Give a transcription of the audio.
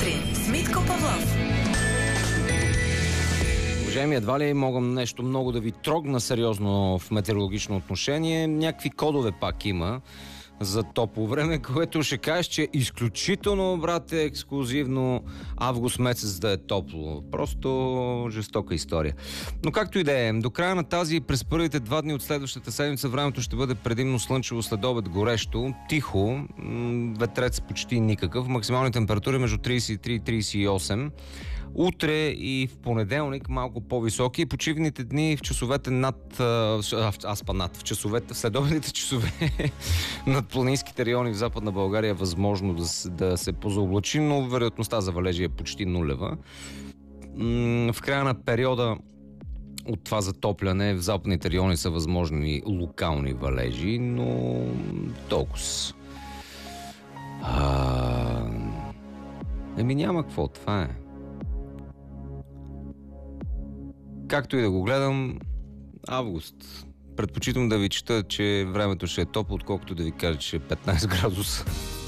сутрин с Митко Павлов. Уважаеми, едва ли мога нещо много да ви трогна сериозно в метеорологично отношение. Някакви кодове пак има за топло време, което ще кажеш, че изключително, брат, е ексклюзивно август месец да е топло. Просто жестока история. Но както и да е, до края на тази, през първите 2 дни от следващата седмица времето ще бъде предимно слънчево, следобед горещо, тихо, ветрец почти никакъв, максимални температури между 33 и 38. Утре и в понеделник малко по-високи. Почивните дни в часовете в часовете, в следобедните часове над планинските райони в Западна България е възможно да се позаоблачи, но вероятността за валежи е почти нулева. В края на периода от това затопляне в западните райони са възможни локални валежи, но толкова. Няма какво, това е. Както и да го гледам, август. Предпочитам да ви чета, че времето ще е топло, отколкото да ви кажа, че е 15 градуса.